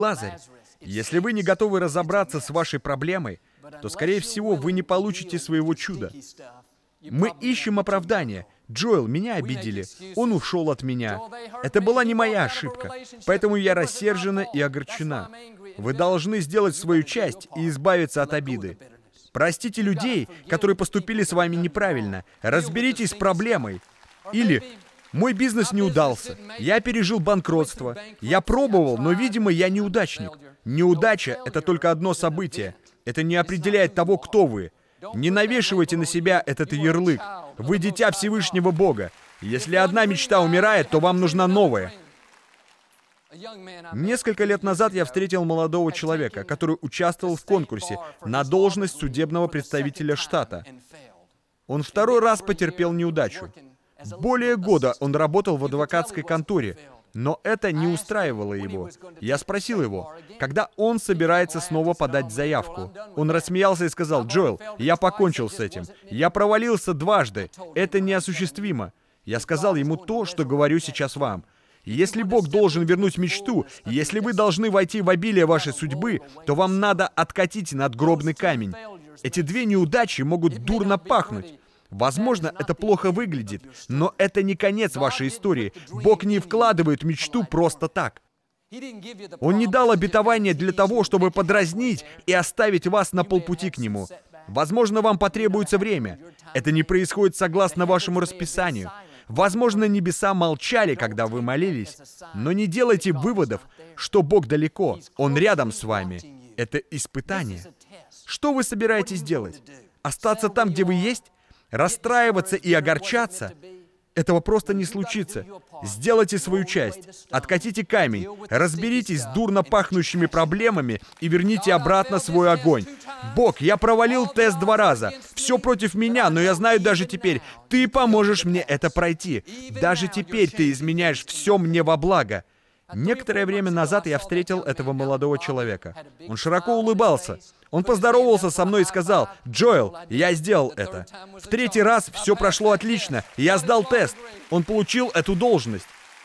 Лазарь, если вы не готовы разобраться с вашей проблемой, то, скорее всего, вы не получите своего чуда. Мы ищем оправдания. Джоэл, меня обидели. Он ушел от меня. Это была не моя ошибка. Поэтому я рассержена и огорчена. Вы должны сделать свою часть и избавиться от обиды. Простите людей, которые поступили с вами неправильно. Разберитесь с проблемой. Или «Мой бизнес не удался. Я пережил банкротство. Я пробовал, но, видимо, я неудачник». Неудача — это только одно событие. Это не определяет того, кто вы. Не навешивайте на себя этот ярлык. Вы дитя Всевышнего Бога. Если одна мечта умирает, то вам нужна новая. Несколько лет назад я встретил молодого человека, который участвовал в конкурсе на должность судебного представителя штата. Он второй раз потерпел неудачу. Более года он работал в адвокатской конторе, но это не устраивало его. Я спросил его, когда он собирается снова подать заявку. Он рассмеялся и сказал: «Джоэл, я покончил с этим. Я провалился дважды. Это неосуществимо». Я сказал ему то, что говорю сейчас вам. Если Бог должен вернуть мечту, если вы должны войти в обилие вашей судьбы, то вам надо откатить надгробный камень. Эти две неудачи могут дурно пахнуть. Возможно, это плохо выглядит, но это не конец вашей истории. Бог не вкладывает мечту просто так. Он не дал обетования для того, чтобы подразнить и оставить вас на полпути к Нему. Возможно, вам потребуется время. Это не происходит согласно вашему расписанию. Возможно, небеса молчали, когда вы молились. Но не делайте выводов, что Бог далеко, Он рядом с вами. Это испытание. Что вы собираетесь делать? Остаться там, где вы есть? Расстраиваться и огорчаться? Этого просто не случится. Сделайте свою часть. Откатите камень. Разберитесь с дурно пахнущими проблемами и верните обратно свой огонь. Бог, я провалил тест 2 раза. Все против меня, но я знаю даже теперь, Ты поможешь мне это пройти. Даже теперь Ты изменяешь все мне во благо. Некоторое время назад я встретил этого молодого человека. Он широко улыбался. Он поздоровался со мной и сказал: «Джоэл, я сделал это. В 3-й раз все прошло отлично. Я сдал тест. Он получил эту должность».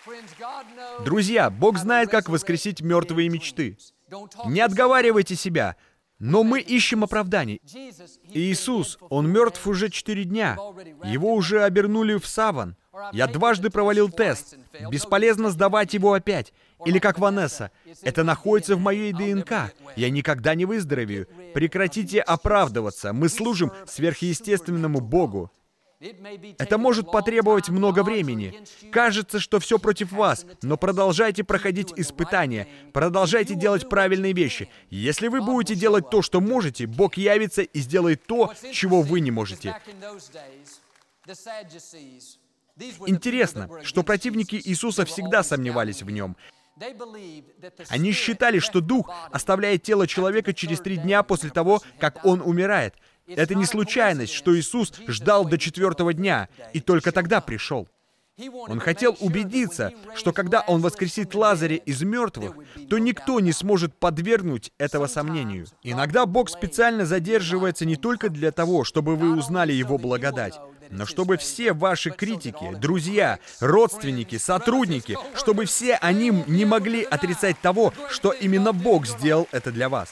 Друзья, Бог знает, как воскресить мертвые мечты. Не отговаривайте себя. Но мы ищем оправданий. Иисус, Он мертв уже 4 дня. Его уже обернули в саван. Я дважды провалил тест. Бесполезно сдавать его опять. Или как Ванесса: «Это находится в моей ДНК. Я никогда не выздоровею». Прекратите оправдываться. Мы служим сверхъестественному Богу. Это может потребовать много времени. Кажется, что все против вас, но продолжайте проходить испытания, продолжайте делать правильные вещи. Если вы будете делать то, что можете, Бог явится и сделает то, чего вы не можете. Интересно, что противники Иисуса всегда сомневались в Нем. Они считали, что Дух оставляет тело человека через 3 дня после того, как он умирает. Это не случайность, что Иисус ждал до 4-го дня и только тогда пришел. Он хотел убедиться, что когда Он воскресит Лазаря из мертвых, то никто не сможет подвергнуть этого сомнению. Иногда Бог специально задерживается не только для того, чтобы вы узнали Его благодать, но чтобы все ваши критики, друзья, родственники, сотрудники, чтобы все они не могли отрицать того, что именно Бог сделал это для вас.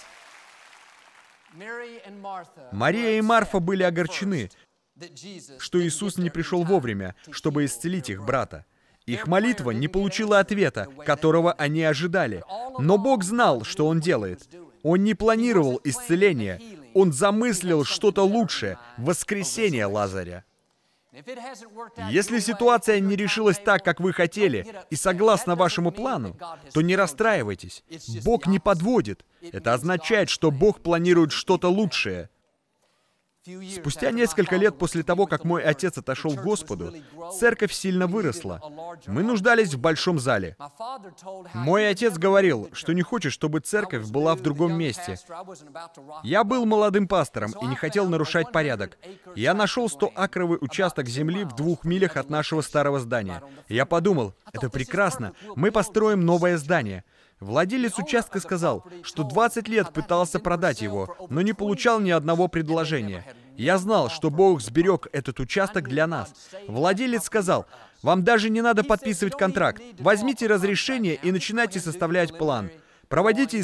Мария и Марфа были огорчены, что Иисус не пришел вовремя, чтобы исцелить их брата. Их молитва не получила ответа, которого они ожидали. Но Бог знал, что Он делает. Он не планировал исцеление. Он замыслил что-то лучшее — воскресение Лазаря. Если ситуация не решилась так, как вы хотели, и согласно вашему плану, то не расстраивайтесь. Бог не подводит. Это означает, что Бог планирует что-то лучшее. Спустя несколько лет после того, как мой отец отошел к Господу, церковь сильно выросла. Мы нуждались в большом зале. Мой отец говорил, что не хочет, чтобы церковь была в другом месте. Я был молодым пастором и не хотел нарушать порядок. Я нашел 100-акровый участок земли в 2 милях от нашего старого здания. Я подумал, это прекрасно, мы построим новое здание. Владелец участка сказал, что 20 лет пытался продать его, но не получал ни одного предложения. Я знал, что Бог сберег этот участок для нас. Владелец сказал: «Вам даже не надо подписывать контракт. Возьмите разрешение и начинайте составлять план. Проводите